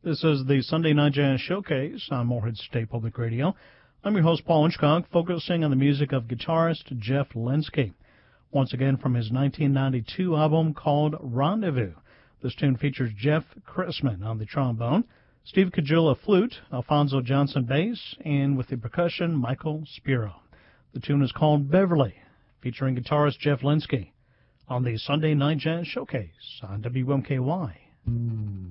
This is the Sunday Night Jazz Showcase on Morehead State Public Radio. I'm your host, Paul Inchcock, focusing on the music of guitarist Jeff Lensky. Once again from his 1992 album called Rendezvous. This tune features Jeff Chrisman on the trombone, Steve Kajula flute, Alfonso Johnson bass, and with the percussion, Michael Spiro. The tune is called Beverly, featuring guitarist Jeff Lensky on the Sunday Night Jazz Showcase on WMKY.